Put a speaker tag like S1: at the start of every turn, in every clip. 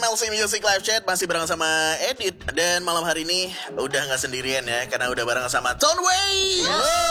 S1: MLC Music Live Chat masih bareng sama Edit. Dan malam hari ini udah gak sendirian ya, karena udah bareng sama Tonway.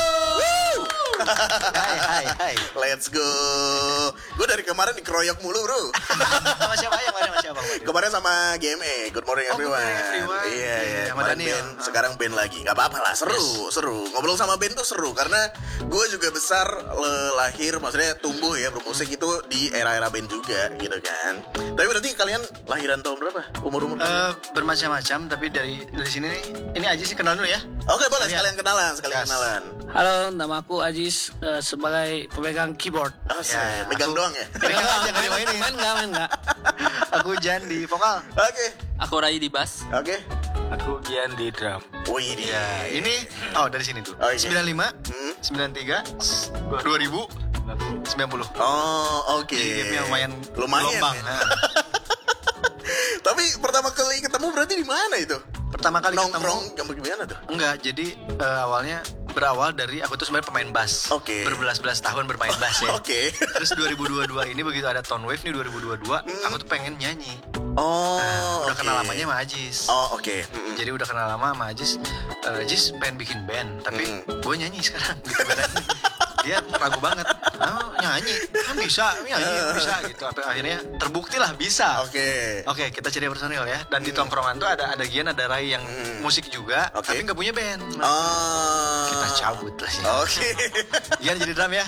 S2: Hai.
S1: Let's go. Gue dari kemarin dikeroyok mulu bro.
S2: Sama siapa ya? Sama siapa?
S1: Kemarin sama GME, Good Morning Everyone. Iya.
S2: Sama Daniel.
S1: Sekarang band lagi. Gak apa-apa lah, seru. Ngobrol sama band tuh seru, karena gue juga besar lahir, maksudnya tumbuh ya bermusik itu di era-era band juga gitu kan. Tapi berarti kalian lahiran tahun berapa? Umur
S2: Bermacam-macam, tapi dari sini nih, ini aja sih kenal dulu ya.
S1: Oke, boleh sekalian kenalan.
S3: Halo, nama aku Ajis sebagai pemegang keyboard.
S1: Megang doang ya?
S2: Pegang aja nggak dimainin.
S3: Main enggak.
S2: Aku Jan di vokal.
S1: Oke.
S3: Aku Rai di bass.
S1: Oke.
S3: Aku Gian di drum.
S1: Wih,
S2: Ya, ini dari sini tuh.
S1: Oh, iya.
S2: 95, 93, 2000, 90.
S1: Oh, oke.
S2: Game-nya lumayan
S1: Ya.
S2: gelombang. Nah,
S1: Tapi pertama kali ketemu berarti di mana itu?
S2: pertama kali
S1: Nongkrong
S2: ketemu.
S1: gimana tuh?
S2: Enggak, jadi awalnya berawal dari aku tuh sebenarnya pemain bass.
S1: Oke.
S2: Berbelas-belas tahun bermain bass ya.
S1: Oke.
S2: Terus 2022 ini begitu ada Tone Wave nih 2022, aku tuh pengen nyanyi.
S1: Oh,
S2: Udah
S1: oke.
S2: kenal lamanya sama Ajis.
S1: Oh, oke.
S2: Jadi udah kenal lama sama Ajis. Ajis pengen bikin band, tapi gue nyanyi sekarang gitu kan. Dia ragu banget. Nyanyi kan bisa gitu. Akhirnya terbukti lah bisa.
S1: Oke.
S2: Oke, kita jadi personil ya. Dan di tongkrongan tuh ada Gian, ada Rai yang musik juga,
S1: Oke.
S2: tapi nggak punya band.
S1: Oh.
S2: Kita cabut lah sih.
S1: Oke.
S2: Gian jadi drum ya.